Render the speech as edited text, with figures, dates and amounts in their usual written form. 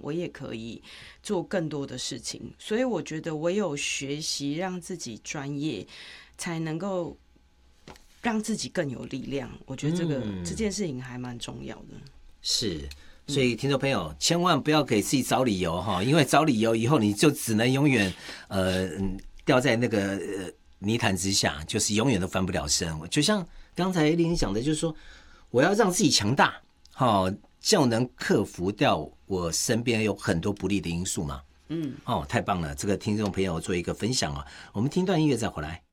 我也可以做更多的事情。所以我觉得唯有学习让自己专业，才能够让自己更有力量。我觉得这件事情还蛮重要的。 是。所以听众朋友千万不要给自己找理由哈，因为找理由以后你就只能永远掉在那个泥潭之下，就是永远都翻不了身。就像刚才丽玲讲的，就是说我要让自己强大，就能克服掉我身边有很多不利的因素嘛。太棒了，这个听众朋友做一个分享啊。我们听段音乐再回来。